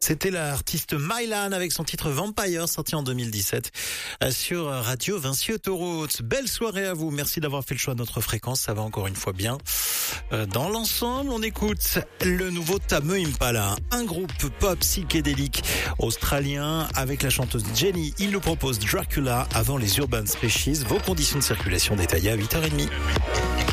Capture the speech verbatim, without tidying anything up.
C'était l'artiste Mylan avec son titre Vampire, sorti en deux mille dix-sept sur Radio Vinci Autoroute. Belle soirée à vous. Merci d'avoir fait le choix de notre fréquence. Ça va encore une fois bien. Dans l'ensemble, on écoute le nouveau Tame Impala, un groupe pop psychédélique australien avec la chanteuse Jenny. Il nous propose Dracula avant les Urban Species. Vos conditions de circulation détaillées à huit heures trente.